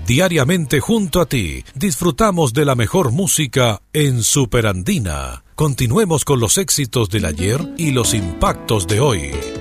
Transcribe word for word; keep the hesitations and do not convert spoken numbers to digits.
Diariamente junto a ti, disfrutamos de la mejor música en Superandina. Continuemos con los éxitos del ayer y los impactos de hoy.